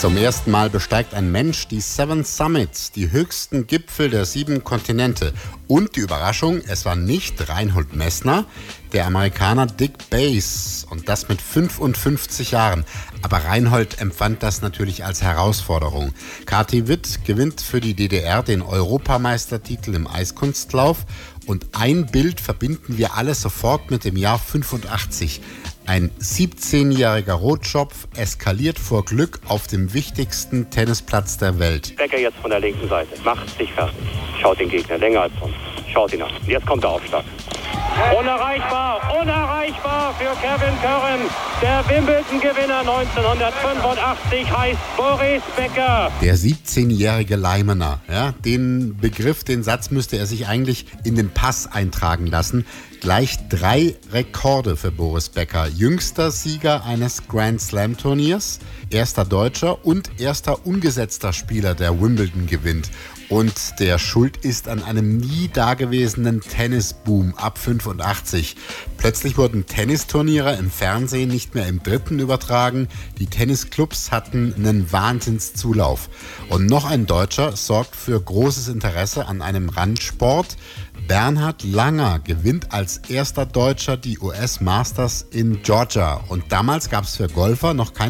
Zum ersten Mal besteigt ein Mensch die Seven Summits, die höchsten Gipfel der 7 Kontinente. Und die Überraschung, es war nicht Reinhold Messner, der Amerikaner Dick Bass. Und das mit 55 Jahren. Aber Reinhold empfand das natürlich als Herausforderung. Kati Witt gewinnt für die DDR den Europameistertitel im Eiskunstlauf. Und ein Bild verbinden wir alle sofort mit dem Jahr 85. Ein 17-jähriger Rotschopf eskaliert vor Glück auf dem wichtigsten Tennisplatz der Welt. Becker jetzt von der linken Seite. Macht sich fertig. Schaut den Gegner länger als sonst. Schaut ihn an. Jetzt kommt der Aufschlag. Unerreichbar für Kevin Curran. Der Wimbledon-Gewinner 1985 heißt Boris Becker. Der 17-jährige Leimener. Ja, den Begriff, den Satz müsste er sich eigentlich in den Pass eintragen lassen. Gleich 3 Rekorde für Boris Becker. Jüngster Sieger eines Grand-Slam-Turniers, erster Deutscher und erster ungesetzter Spieler, der Wimbledon gewinnt. Und der schuld ist an einem nie dagewesenen Tennisboom ab 85. Plötzlich wurden Tennisturniere im Fernsehen nicht mehr im Dritten übertragen. Die Tennisclubs hatten einen Wahnsinnszulauf. Und noch ein Deutscher sorgt für großes Interesse an einem Randsport. Bernhard Langer gewinnt als erster Deutscher die US Masters in Georgia. Und damals gab es für Golfer noch keine